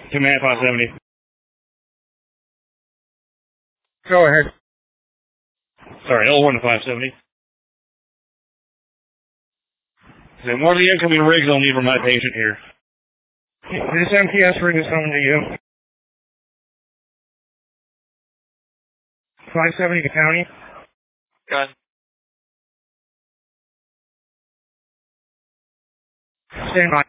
Command 570. Go ahead. Sorry, L1 to 570. Then one of the incoming rigs I'll need for my patient here. This MTS rig is coming to you. 570 to county. Gun. Stand by.